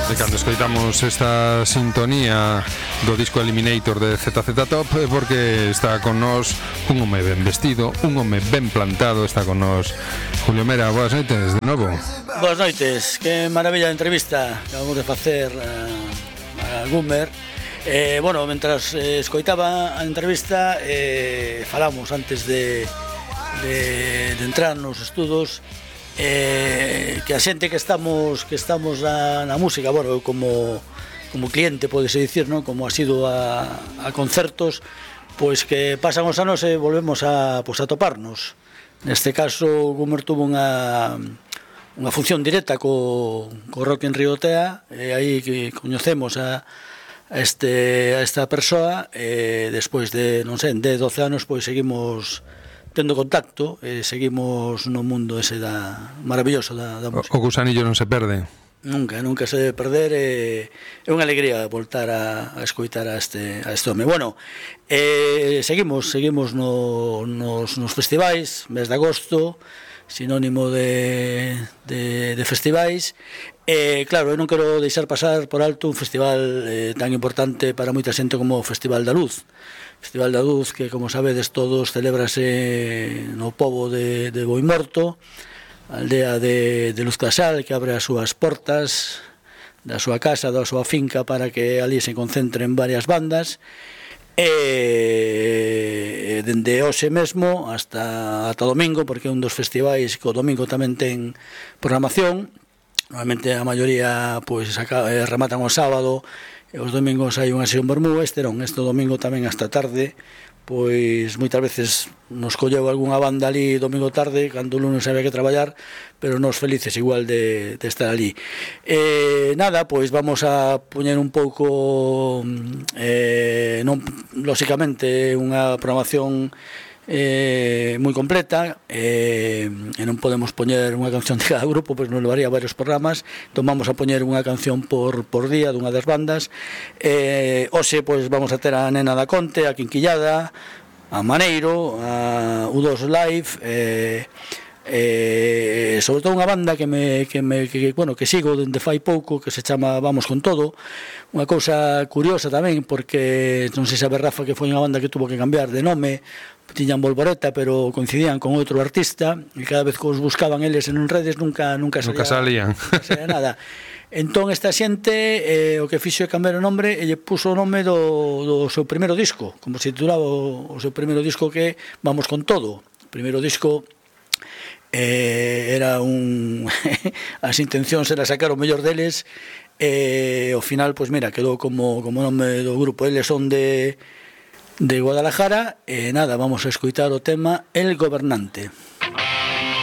E cando escoitamos esta sintonía do disco Eliminator de ZZ Top é porque está con nós un home ben vestido, un home ben plantado. Está con nós Julio Mera. Boas noites de novo. Boas noites, que maravilla de entrevista que acabamos de facer a Gumer. Bueno, mentras escoitaba a entrevista, falamos antes de entrar nos estudos, que a xente que estamos na música, bueno, como cliente, podese dicir, non? Como ha sido a concertos, pois que pasan os anos e volvemos a toparnos. Neste caso, Gumer tuvo unha función directa co Rock in Rio Tea, e aí que coñecemos a esta persoa, e despois de, non sei, 10-12 anos, pois seguimos tendo contacto, e seguimos no mundo ese maravilloso da música. O gusanillo non se perde. Nunca se debe perder, é unha alegría voltar a escoitar a este home. Bueno, seguimos nos festivais, mes de agosto, sinónimo de festivais. Claro, eu non quero deixar pasar por alto un festival tan importante para moita xente como o Festival da Luz. Festival da Luz que, como sabedes todos, celébrase no pobo de Boimorto, aldea de Luz Casal, que abre as súas portas da súa casa, da súa finca, para que ali se concentren varias bandas. Dende hoxe mesmo hasta domingo, porque é un dos festivais que o domingo tamén ten programación. Normalmente a maioría pois rematan o sábado, e os domingos hai unha sesión vermú. Este domingo tamén hasta tarde, pois moitas veces nos colleu algunha banda ali domingo tarde, cando o lunes había que traballar, pero nos felices igual de estar ali. Nada, pois vamos a poñer un pouco, non lóxicamente unha programación moi completa, e non podemos poñer unha canción de cada grupo, pois nos levaría varios programas. Entón vamos a poñer unha canción por día dunha das bandas. Hoxe pois vamos a ter a Nena da Conte, a Quinquillada, a Maneiro, a U2 Live, sobre todo unha banda que sigo dende fai pouco, que se chama Vamos con Todo. Unha cousa curiosa tamén, porque non sei se sabe, Rafa, que foi unha banda que tuvo que cambiar de nome. Tiñan Volvoreta, pero coincidían con outro artista, e cada vez que os buscaban eles en redes nunca salían nada. Entón esta xente o que fixo é cambiar o nombre, e lle puso o nome do seu primeiro disco, como se titulaba o seu primeiro disco, que é Vamos con Todo. O primeiro disco era as intencións era sacar o mellor deles, e ao final, pois mira, quedou como nome do grupo. Eles son de Guadalajara, e nada, vamos a escoitar o tema El Gobernante.